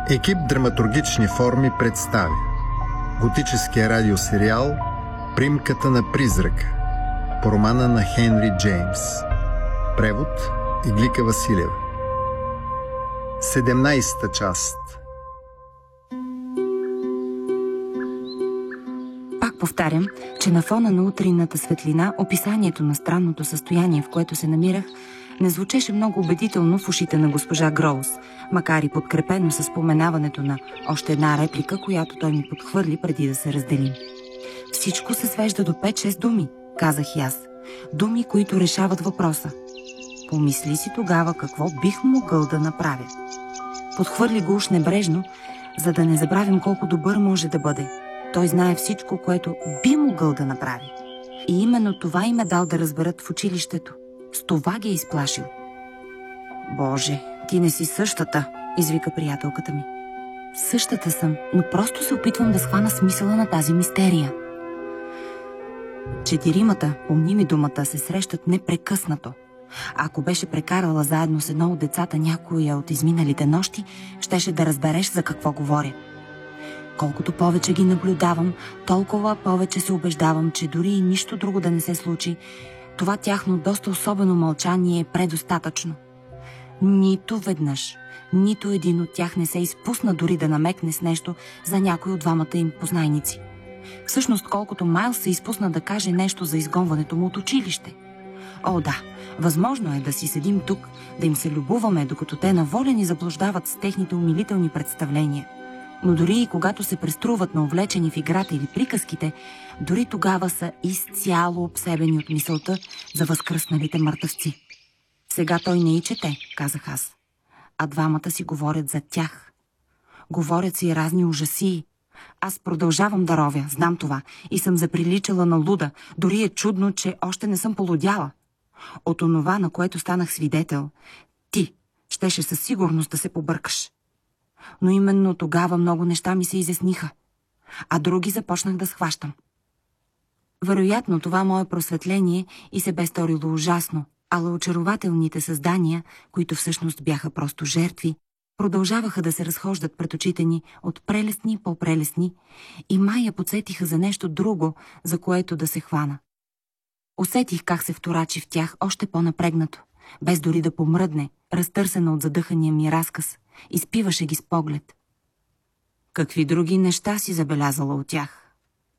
Екип Драматургични форми представя готическия радиосериал "Примката на призрака" по романа на Хенри Джеймс. Превод Иглика Василева. 17-та част. Пак повтарям, че на фона на утринната светлина описанието на странното състояние, в което се намирах, не звучеше много убедително в ушите на госпожа Гроус, макар и подкрепено с споменаването на още една реплика, която той ми подхвърли преди да се разделим. Всичко се свежда до 5-6 думи, казах и аз. Думи, които решават въпроса. Помисли си тогава какво бих могъл да направя. Подхвърли го уж небрежно, за да не забравим колко добър може да бъде. Той знае всичко, което би могъл да направи. И именно това им е дал да разберат в училището. С това ги е изплашил. Боже, ти не си същата, извика приятелката ми. Същата съм, но просто се опитвам да схвана смисъла на тази мистерия. Четиримата, помни ми думата, се срещат непрекъснато. Ако беше прекарала заедно с едно от децата някоя от изминалите нощи, щеше да разбереш за какво говоря. Колкото повече ги наблюдавам, толкова повече се убеждавам, че дори и нищо друго да не се случи, това тяхно доста особено мълчание е предостатъчно. Нито веднъж, нито един от тях не се изпусна дори да намекне с нещо за някой от двамата им познайници. Всъщност, колкото Майлс се изпусна да каже нещо за изгонването му от училище. О, да, възможно е да си седим тук, да им се любуваме, докато те на воля ни заблуждават с техните умилителни представления. Но дори и когато се преструват на увлечени в играта или приказките, дори тогава са изцяло обсебени от мисълта за възкръсналите мъртъвци. Сега той не и чете, казах аз, а двамата си говорят за тях. Говорят си разни ужасии. Аз продължавам да ровя, знам това, и съм заприличала на луда, дори е чудно, че още не съм полудяла. От онова, на което станах свидетел, ти щеше със сигурност да се побъркаш. Но именно тогава много неща ми се изясниха, а други започнах да схващам. Вероятно това мое просветление и се бе сторило ужасно, ала очарователните създания, които всъщност бяха просто жертви, продължаваха да се разхождат пред очите ни от прелестни по-прелестни и май подсетиха за нещо друго, за което да се хвана. Усетих как се вторачи в тях още по-напрегнато, без дори да помръдне, разтърсена от задъхания ми разказ, изпиваше ги с поглед. Какви други неща си забелязала от тях?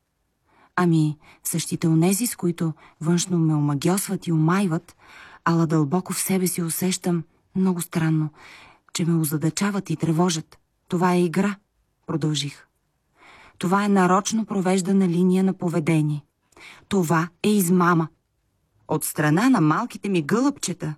Ами, същите онези, с които външно ме омагьосват и омайват, ала дълбоко в себе си усещам, много странно, че ме озадачават и тревожат. Това е игра, продължих. Това е нарочно провеждана линия на поведение. Това е измама. От страна на малките ми гълъбчета.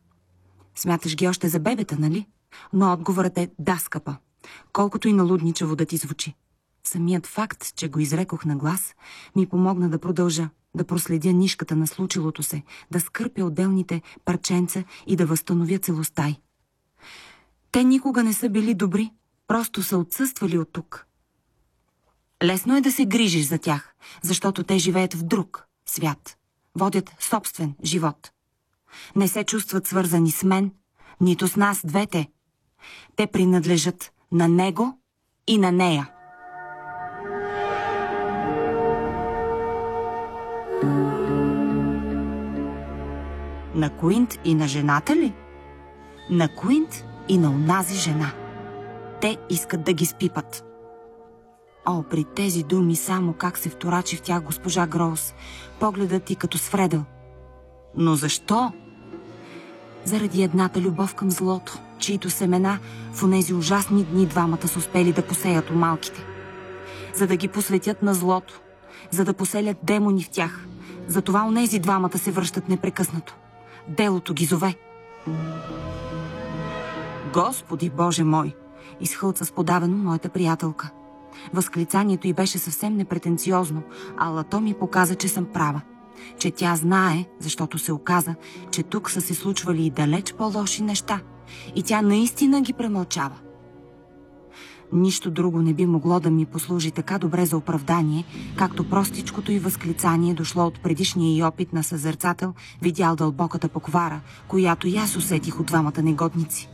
Смяташ ги още за бебета, нали? Но отговорът е да, скъпа, колкото и налудничаво да ти звучи. Самият факт, че го изрекох на глас, ми помогна да продължа, да проследя нишката на случилото се, да скърпя отделните парченца и да възстановя целостта й. Те никога не са били добри, просто са отсъствали от тук. Лесно е да се грижиш за тях, защото те живеят в друг свят, водят собствен живот. Не се чувстват свързани с мен, нито с нас двете. Те принадлежат на него и на нея. На Куинт и на жената ли? На Куинт и на онази жена. Те искат да ги спипат. О, при тези думи само как се вторачи в тях госпожа Гроус, погледът ти като свредел. Но защо? Заради едната любов към злото, чието семена в онези ужасни дни двамата са успели да посеят у малките. За да ги посветят на злото, за да поселят демони в тях. Затова онези двамата се връщат непрекъснато. Делото ги зове. Господи Боже мой! Изхълца сподавено моята приятелка. Възклицанието й беше съвсем непретенциозно, ала то ми показа, че съм права. Че тя знае, защото се оказа, че тук са се случвали и далеч по-лоши неща. И тя наистина ги премълчава. Нищо друго не би могло да ми послужи така добре за оправдание, както простичкото й възклицание дошло от предишния й опит на съзерцател, видял дълбоката поквара, която и аз усетих от двамата негодници.